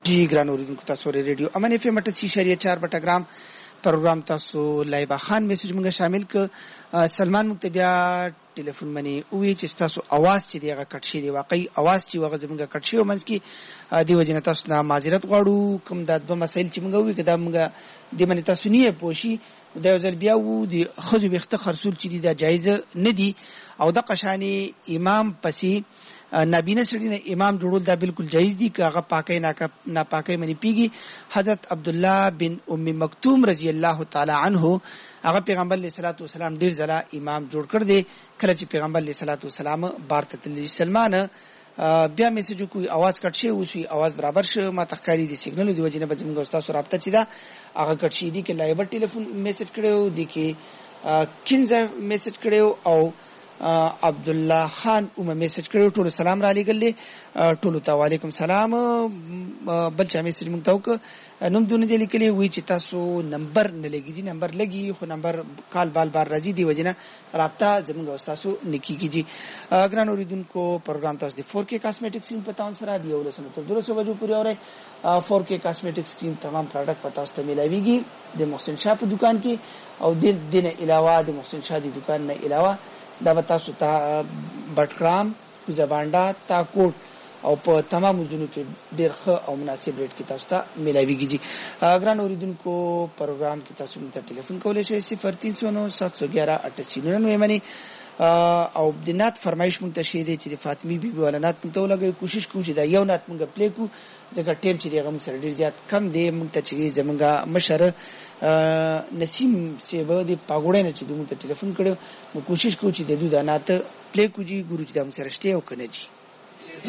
جی ګران اوریدونکو تاسو ریډیو امن اف ام 88.4 بټګرام پروګرام تاسو لایبا خان میسج مونږه شامل ک سلمان مکتبیا ټلیفون منی وی چې تاسو आवाज چې دیغه کټ شي دی واقعي आवाज چې وغه زمونږه کټ شي ومنځ کې دی وجنه تاسو نه معذرت غواړو کوم د دوه مسایل چې مونږه وی کدا مونږه د منی تاسو نه پوښي د یو ځل بیا وو د خزو بيخته خرصول چې دی دا جایز نه دی او د قشانی امام پسی نابینه سړی نه امام جوړول دا بالکل جایز دي که هغه پاکي ناپاکي منی پیږي حضرت عبد الله بن ام مکتوم رضی الله تعالی عنه هغه پیغمبر علیه الصلاۃ والسلام ډیر ځله امام جوړ کړ دي کله چې پیغمبر علیه الصلاۃ والسلام بارته تل سلمان بیا میسج کوئی आवाज کټ شي اوسې आवाज برابر شه ما تخکاری دي سیګنل دی وجنه به زموږ استاد سره رابطه چي دا هغه کټ شي دي کې لایو ټلیفون میسج کړو دي کې کینځه میسج کړو او عبد الله خان میسج کړو ټول سلام را لګل ټول ته وعلیکم سلام بل چا میسج مونږ تاوک نوم دونه دی لیکلي وی چې تاسو نمبر نه لګی دي نمبر لګي خو نمبر کال بال بار راځي دی وجنه رابطه زموږ استادو نکیږي جی ګران اوریدونکو پروګرام تاسو د 4K کاسمیټکس کریم پتاون سره دی ولسنه تر 200 بجو پورې اوره 4K کاسمیټکس کریم تمام پروډکټ پتا تاسو ته ملاويږي د محسن شاه په دکان کې او د دینه علاوه د محسن شاه دی دکان نه علاوه دا وتا ستا بټکرام زبانډا تاکوټ او په تمام ځونو کې ډېر ښه او مناسب ریټ کې تاسو ته ملاويږي جی ګران اوریدونکو پروګرام کې تاسو موږ ته ټلیفون کولای شئ 0309 711 منی او د نات فرمایش مونږ ته شي دي چې د فاطمی بیبي ولنات مونږ ته ولګي کوشش کوو چې دا یو نات مونږ پلی کو ځکه ټیم چې دغه سره ډیر زیات کم دی مونږ ته چې زمونږه مشر نسیم سیبه د پاګوړې نه چې مونږ ته ټلیفون کړو نو کوشش کوو چې د دوه نات پلی کو جی ګورو چې دا مونږ سره شته او کنه جی